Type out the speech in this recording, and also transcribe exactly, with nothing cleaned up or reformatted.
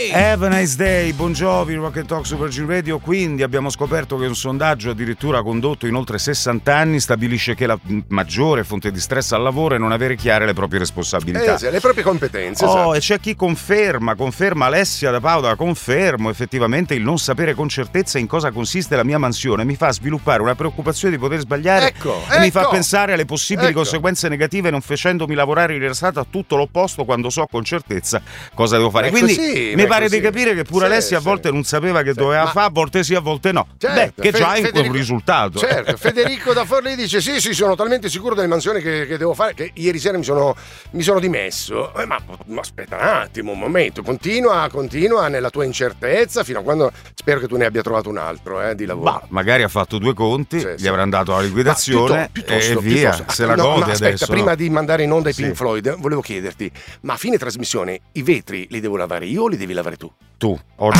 Have a nice day, Bon Jovi, Rock and Talk Super G Radio. Quindi abbiamo scoperto che un sondaggio addirittura condotto in oltre sessanta anni stabilisce che la maggiore fonte di stress al lavoro è non avere chiare le proprie responsabilità, eh, sì, le proprie competenze. Oh, esatto. E c'è chi conferma, conferma Alessia da Padova, confermo effettivamente il non sapere con certezza in cosa consiste la mia mansione mi fa sviluppare una preoccupazione di poter sbagliare ecco, e ecco, mi fa pensare alle possibili ecco. conseguenze negative, non facendomi lavorare rilassato a tutto l'opposto quando so con certezza cosa devo fare. È Quindi così, mi è pare così. di capire che pure Sì, Alessia a sì. volte non sapeva che Sì, doveva ma- fare, a volte sì, a volte no. Certo, Beh, che Fe- già è Federico- un risultato. Certo, Federico da Forlì dice sì sì sono talmente sicuro delle mansioni che, che devo fare che ieri sera mi sono, mi sono dimesso. Eh, ma, ma aspetta un attimo, un momento, continua, continua nella tua incertezza fino a quando spero che tu ne abbia trovato un altro eh, di lavoro. Bah, magari ha fatto due conti, Sì, gli sì. avranno dato la liquidazione Ma piuttosto, piuttosto, e via, piuttosto. se la No, gode ma aspetta, adesso. prima no? di mandare in onda i Pink Sì. Floyd, volevo chiederti, ma a fine trasmissione i vetri li devo lavare io o li devi lavare tu? Tu, oggi